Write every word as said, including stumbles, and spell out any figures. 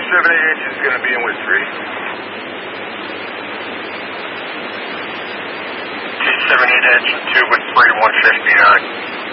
seven eight engine is going to be in with three. two seven eight engine two with three, one fifty-nine.